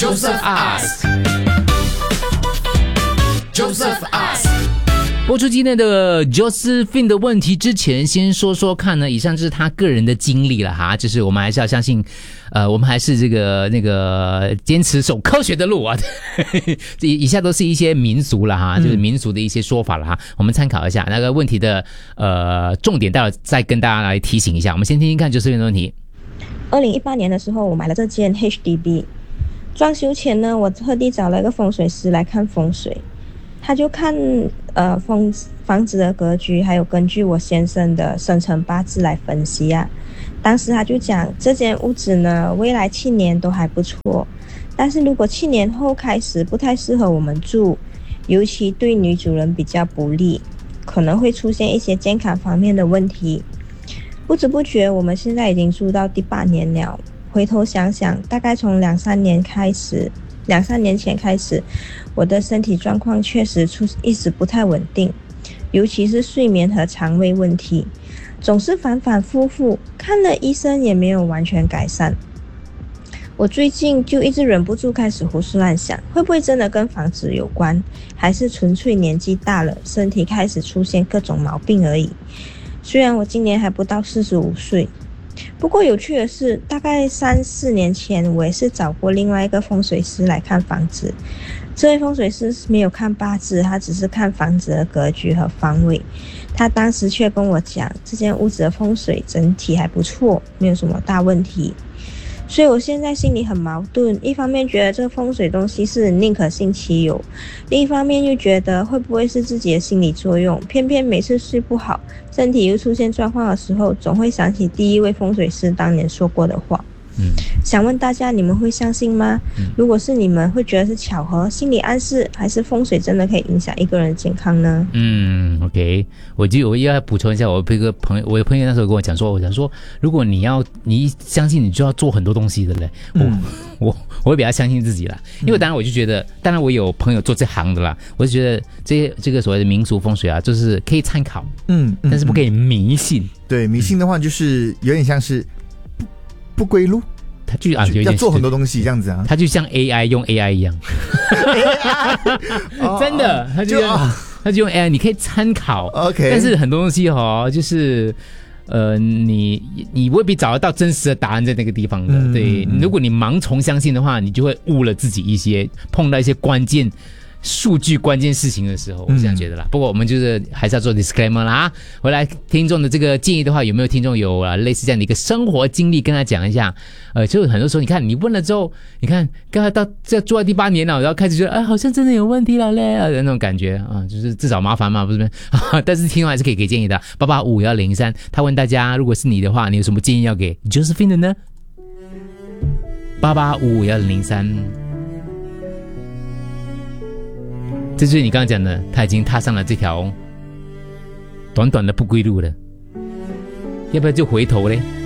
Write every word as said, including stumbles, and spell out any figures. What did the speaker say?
Joseph Ask Joseph Ask 播出今天的 Josephine 的问题之前，先说说看呢，以上就是他个人的经历了哈，就是我们还是要相信，呃，我们还是这个那个坚持走科学的路啊。以以下都是一些民俗了哈，就是民俗的一些说法了哈，我们参考一下那个问题的呃重点，待会再跟大家来提醒一下。我们先听听看 Josephine 的问题。 二零一八年的时候，我买了这间 H D B， 装修前呢，我特地找了一个风水师来看风水。他就看呃风房子的格局，还有根据我先生的生辰八字来分析啊。当时他就讲，这间屋子呢，未来七年都还不错，但是如果七年后开始不太适合我们住，尤其对女主人比较不利，可能会出现一些健康方面的问题。不知不觉，我们现在已经住到第八年了。回头想想，大概从两三年开始。两三年前开始，我的身体状况确实出一直不太稳定，尤其是睡眠和肠胃问题，总是反反复复，看了医生也没有完全改善。我最近就一直忍不住开始胡思乱想，会不会真的跟房子有关，还是纯粹年纪大了，身体开始出现各种毛病而已。虽然我今年还不到四十五岁。不过有趣的是，大概三四年前，我也是找过另外一个风水师来看房子。这位风水师没有看八字，他只是看房子的格局和方位。他当时却跟我讲，这间屋子的风水整体还不错，没有什么大问题。所以我现在心里很矛盾，一方面觉得这个风水东西是宁可信其有，另一方面又觉得会不会是自己的心理作用，偏偏每次睡不好，身体又出现状况的时候，总会想起第一位风水师当年说过的话。嗯，想问大家，你们会相信吗？嗯、如果是你们，会觉得是巧合、心理暗示，还是风水真的可以影响一个人的健康呢？ 嗯 ，OK， 我就我要补充一下，我一个朋友，我的朋友那时候跟我讲说，我想说，如果你要你相信，你就要做很多东西的嘞。嗯、我我我会比较相信自己啦，因为当然我就觉得，当然我有朋友做这行的啦，我就觉得这些这个所谓的民俗风水啊，就是可以参考，嗯，但是不可以迷信。 对，迷信的话就是有点像是。不归路， 他就啊要做很多东西这样子啊， 他就像 A I 用 A I 一样，真的，他就用他就用 A I， 你可以参考 ，OK， 但是很多东西哦，就是呃，你你未必找得到真实的答案在那个地方的，嗯、对，如果你盲从相信的话，你就会误了自己一些，碰到一些关键。数据关键事情的时候，我是这样觉得啦。嗯、不过我们就是还是要做 disclaimer 啦啊。回来听众的这个建议的话，有没有听众有啊类似这样的一个生活经历跟他讲一下？呃，就很多时候你看你问了之后，你看刚才到这做到第八年了，然后开始觉得哎，好像真的有问题了嘞，那种感觉啊，就是自找麻烦嘛，不是？但是听完还是可以给建议的。八八五幺零三，他问大家，如果是你的话，你有什么建议要给 Josephine 的呢？八八五五幺零三。这就是你刚刚讲的，他已经踏上了这条短短的不归路了，要不要就回头嘞？